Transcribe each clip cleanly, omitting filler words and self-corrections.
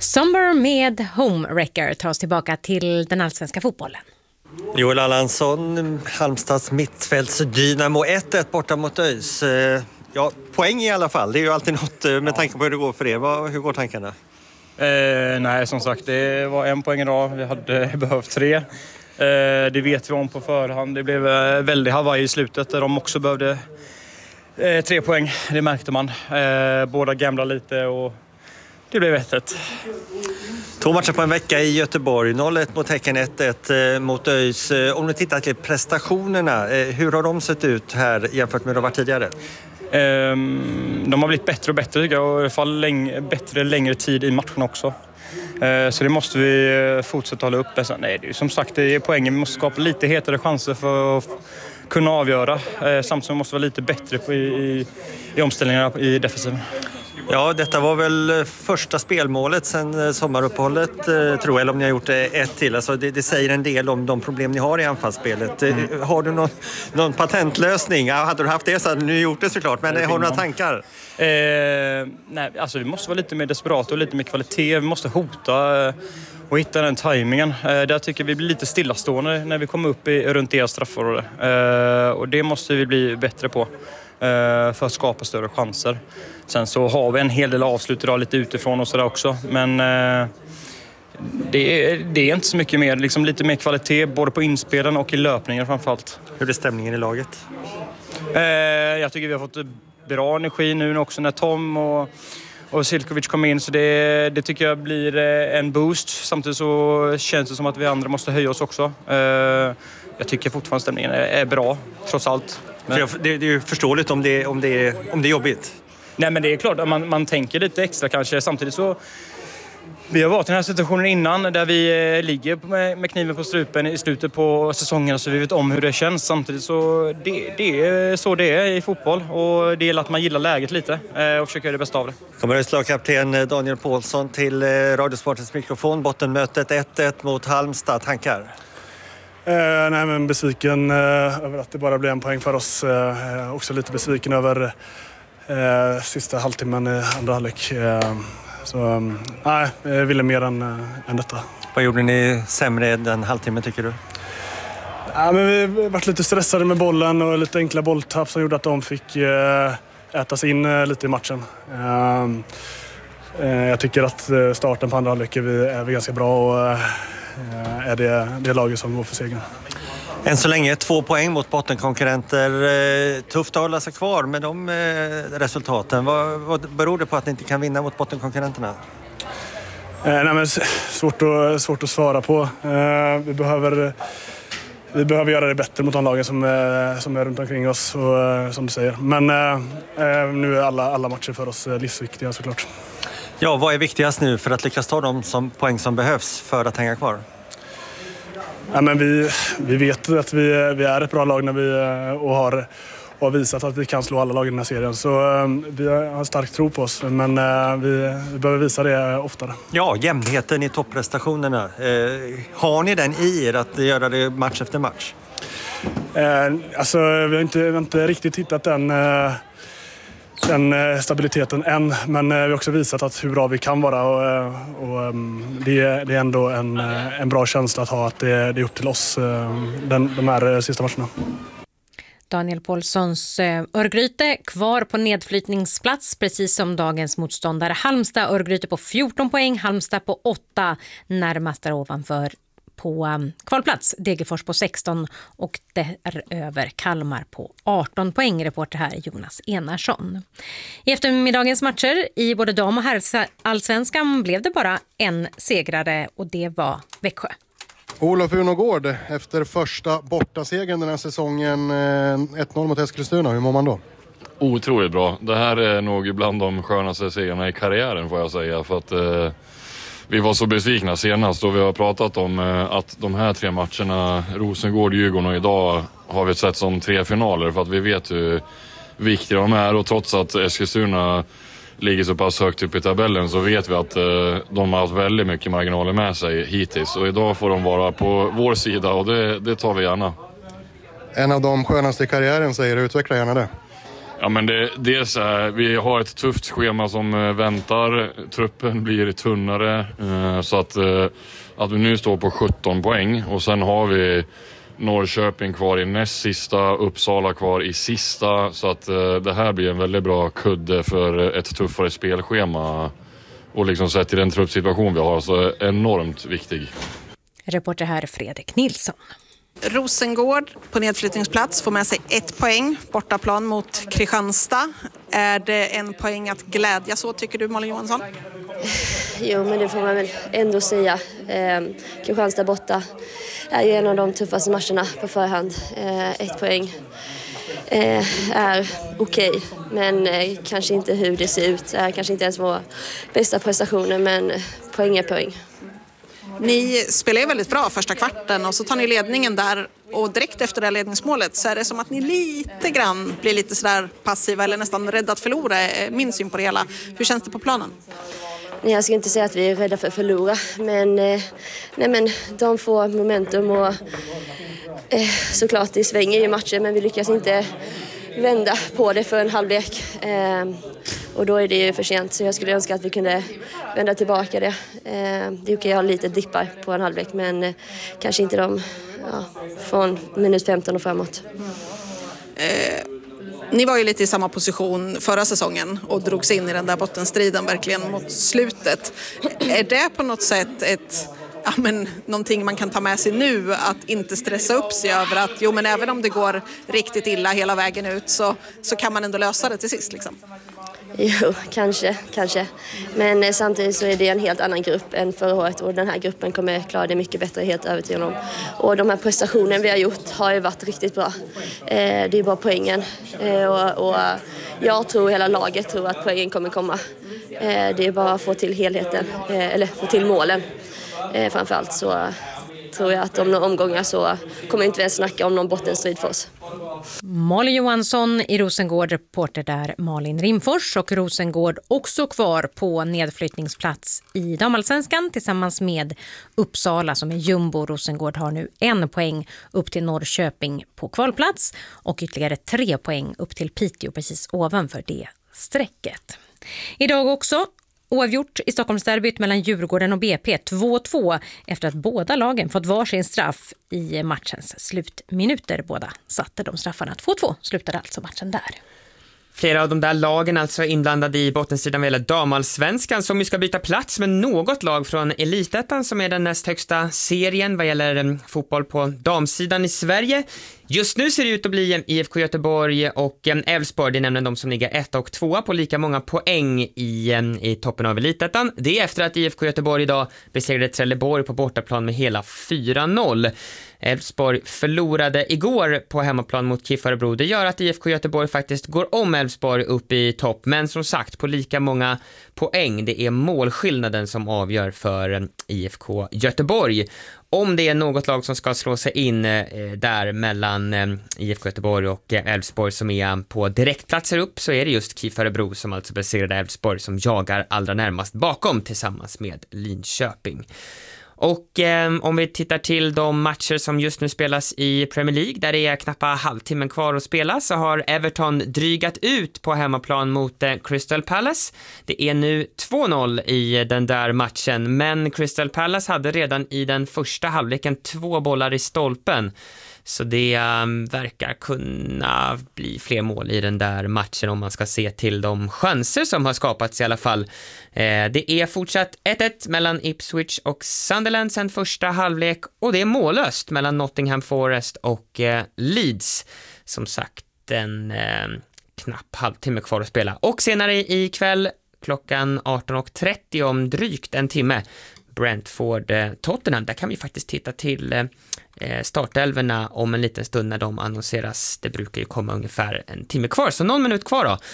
Somber med Homewrecker tar oss tillbaka till den allsvenska fotbollen. Joel Allansson, Halmstads mittfälts Dynamo 1-1 borta mot ÖIS. Ja, poäng i alla fall. Det är ju alltid något med tanke på hur det går för er. Hur går tankarna? Nej, som sagt, det var 1 poäng idag. Vi hade behövt 3. Det vet vi om på förhand. Det blev väldigt Hawaii i slutet där de också behövde 3 poäng. Det märkte man. Båda gamla lite och det blev 1-1. 2 matcher på en vecka i Göteborg. 0-1 mot Häcken, 1-1 mot ÖIS. Om du tittar till prestationerna, hur har de sett ut här jämfört med de var tidigare? De har blivit bättre och bättre tycker jag, och i alla fall bättre längre tid i matchen också. Så det måste vi fortsätta hålla uppe. Nej, det är som sagt, det är poängen. Vi måste skapa lite hetare chanser för att kunna avgöra. Samtidigt som vi måste vara lite bättre i omställningarna i defensiven. Ja, detta var väl första spelmålet sedan sommaruppehållet, tror jag, eller om ni har gjort ett till. Alltså det säger en del om de problem ni har i anfallsspelet. Har du någon patentlösning? Ja, hade du haft det så hade du gjort det såklart, men har du några tankar? Nej, alltså vi måste vara lite mer desperata och lite mer kvalitet. Vi måste hota och hitta den tajmingen. Där tycker vi blir lite stillastående när vi kommer upp runt deras straffområde. Och det måste vi bli bättre på för att skapa större chanser. Sen så har vi en hel del avslut idag lite utifrån och sådär också. Men det är inte så mycket mer. Liksom lite mer kvalitet både på inspelen och i löpningen framförallt. Hur är stämningen i laget? Jag tycker vi har fått bra energi nu också när Tom och Silkovic kom in. Så det tycker jag blir en boost. Samtidigt så känns det som att vi andra måste höja oss också. Jag tycker fortfarande stämningen är bra, trots allt. Men det är ju förståeligt om det är jobbigt. Nej, men det är klart att man tänker lite extra kanske. Samtidigt så vi har varit i den här situationen innan där vi ligger med kniven på strupen i slutet på säsongen, så vi vet om hur det känns. Samtidigt så det är så det är i fotboll, och det är att man gillar läget lite och försöker göra det bästa av det. Kommer ÖIS lagkapten Daniel Paulsson till Radiosportens mikrofon. Bottenmötet 1-1 mot Halmstad. Tankar? Nej, men besviken över att det bara blev 1 poäng för oss. Också lite besviken över sista halvtimmen i andra halvlek. Så nej, jag ville mer än detta. Vad gjorde ni sämre den halvtimmen tycker du? Ja, men vi varit lite stressade med bollen och lite enkla bolltapp som gjorde att de fick äta sig in lite i matchen. Jag tycker att starten på andra halvlek är vi ganska bra och är det laget som går för segern. Än så länge 2 poäng mot bottenkonkurrenter. Tufft att hålla sig kvar med de resultaten. Vad beror det på att ni inte kan vinna mot bottenkonkurrenterna? Nej, men svårt att svara på. Vi behöver göra det bättre mot de lagen som är runt omkring oss, och, som du säger. Men nu är alla matcher för oss livsviktiga såklart. Ja, vad är viktigast nu för att lyckas ta de poäng som behövs för att hänga kvar? Ja, men vi vet att vi är ett bra lag när vi har visat att vi kan slå alla lag i den här serien. Så vi har stark tro på oss, men vi behöver visa det oftare. Ja, jämnheten i topprestationerna. Har ni den i er att göra det match efter match? Alltså, vi har inte riktigt hittat den stabiliteten än, men vi har också visat hur bra vi kan vara, och det är ändå en bra känsla att ha att det är upp till oss de här sista matcherna. Daniel Paulssons Örgryte kvar på nedflytningsplats precis som dagens motståndare Halmstad. Örgryte på 14 poäng, Halmstad på 8, närmast där ovanför på kvalplats. Degerfors på 16 och däröver Kalmar på 18 poäng. Reporter här Jonas Enarsson. I eftermiddagens matcher i både dam- och herrallsvenskan blev det bara en segrare, och det var Växjö. Olof Unogård, efter första bortasegern den här säsongen, 1-0 mot Eskilstuna. Hur mår man då? Otroligt bra. Det här är nog bland de skönaste segrarna i karriären, får jag säga. För att vi var så besvikna senast, och vi har pratat om att de här 3 matcherna, Rosengård, Djurgården och idag, har vi sett som 3 finaler. För att vi vet hur viktiga de är, och trots att Eskilstuna ligger så pass högt upp i tabellen så vet vi att de har haft väldigt mycket marginaler med sig hittills. Och idag får de vara på vår sida, och det tar vi gärna. En av de skönaste i karriären, säger du. Utveckla gärna det. Ja, men dels vi har ett tufft schema som väntar. Truppen blir tunnare, så att vi nu står på 17 poäng och sen har vi Norrköping kvar i näst sista, Uppsala kvar i sista, så att det här blir en väldigt bra kudde för ett tuffare spelschema och liksom sett i den truppsituation vi har så enormt viktig. Reporter här Fredrik Nilsson. Rosengård på nedflyttningsplats får med sig 1 poäng, bortaplan mot Kristianstad. Är det en poäng att glädjas åt, tycker du, Malin Johansson? Jo, men det får man väl ändå säga. Kristianstad borta är ju en av de tuffaste matcherna på förhand. 1 poäng är okej, men kanske inte hur det ser ut. Kanske inte ens våra bästa prestationer, men poäng är poäng. Ni spelar ju väldigt bra första kvarten och så tar ni ledningen där och direkt efter det här ledningsmålet så är det som att ni lite grann blir lite sådär passiva eller nästan rädda att förlora, min syn på det hela. Hur känns det på planen? Nej, jag ska inte säga att vi är rädda för att förlora, men de får momentum och såklart det svänger i matchen, men vi lyckas inte vända på det för en halvlek. Och då är det ju för sent, så jag skulle önska att vi kunde vända tillbaka det. Det är okej att ha lite dippar på en halvlek, men kanske inte från minut 15 och framåt. Ni var ju lite i samma position förra säsongen och drogs in i den där bottenstriden verkligen mot slutet. Är det på något sätt någonting man kan ta med sig nu, att inte stressa upp sig över att men även om det går riktigt illa hela vägen ut så kan man ändå lösa det till sist liksom? Jo, kanske. Men samtidigt så är det en helt annan grupp än förra året och den här gruppen kommer klara det mycket bättre, helt övertygad om. Och de här prestationerna vi har gjort har ju varit riktigt bra. Det är bara poängen. Och jag tror, hela laget tror att poängen kommer komma. Det är bara att få till helheten, eller få till målen. Framförallt så tror jag att om några omgångar så kommer inte vi ens snacka om någon bottenstrid för oss. Malin Johansson i Rosengård, reporter där Malin Rimfors, och Rosengård också kvar på nedflyttningsplats i damallsvenskan tillsammans med Uppsala som är jumbo. Rosengård har nu 1 poäng upp till Norrköping på kvalplats och ytterligare 3 poäng upp till Piteå precis ovanför det strecket. Idag också oavgjort i Stockholmsderbyt mellan Djurgården och BP 2-2 efter att båda lagen fått varsin straff i matchens slutminuter. Båda satte de straffarna. 2-2 slutade alltså matchen där. Flera av de där lagen alltså inblandade i bottenstriden vad gäller damallsvenskan, som ju ska byta plats med något lag från Elitettan som är den näst högsta serien vad gäller fotboll på damsidan i Sverige. Just nu ser det ut att bli IFK Göteborg och Elfsborg, det är nämligen de som ligger 1 och 2 på lika många poäng i toppen av Elitettan. Det är efter att IFK Göteborg idag besegrade Trelleborg på bortaplan med hela 4-0. Elfsborg förlorade igår på hemmaplan mot KIF Örebro. Det gör att IFK Göteborg faktiskt går om Elfsborg upp i topp. Men som sagt, på lika många poäng. Det är målskillnaden som avgör för IFK Göteborg. Om det är något lag som ska slå sig in där mellan IFK Göteborg och Elfsborg som är på direktplatser upp, så är det just KIF Örebro som alltså besegrade Elfsborg som jagar allra närmast bakom tillsammans med Linköping. Och om vi tittar till de matcher som just nu spelas i Premier League, där det är knappt halvtimmen kvar att spela, så har Everton drygat ut på hemmaplan mot Crystal Palace. Det är nu 2-0 i den där matchen, men Crystal Palace hade redan i den första halvleken 2 bollar i stolpen. Så det verkar kunna bli fler mål i den där matchen om man ska se till de chanser som har skapats i alla fall. Det är fortsatt 1-1 mellan Ipswich och Sunderland sen första halvlek, och det är mållöst mellan Nottingham Forest och Leeds. Som sagt, en knapp halvtimme kvar att spela. Och senare ikväll klockan 18.30 om drygt en timme, Brentford-Tottenham. Där kan vi faktiskt titta till startelverna om en liten stund när de annonseras. Det brukar ju komma ungefär en timme kvar, så någon minut kvar då.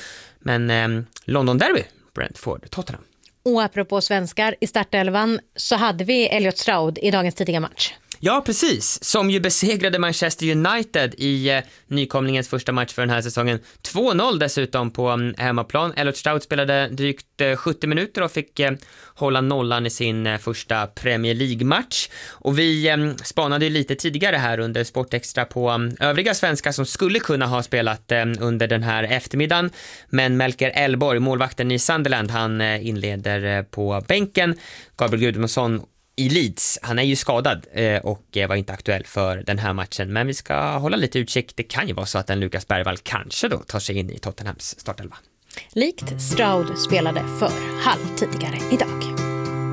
Men London Derby, Brentford-Tottenham. Och apropå svenskar i startelvan så hade vi Elliot Stroud i dagens tidiga match. Ja, precis. Som ju besegrade Manchester United i nykomlingens första match för den här säsongen. 2-0 dessutom på hemmaplan. Elliot Stroud spelade drygt 70 minuter och fick hålla nollan i sin första Premier League-match. Och vi spanade ju lite tidigare här under Sportextra på övriga svenskar som skulle kunna ha spelat under den här eftermiddagen. Men Melker Elborg, målvakten i Sunderland, han inleder på bänken. Gabriel Gudmundsson i Leeds, han är ju skadad och var inte aktuell för den här matchen, men vi ska hålla lite utkik. Det kan ju vara så att en Lukas Bergvall kanske då tar sig in i Tottenhams startelva. Likt Stroud spelade för Hull tidigare idag.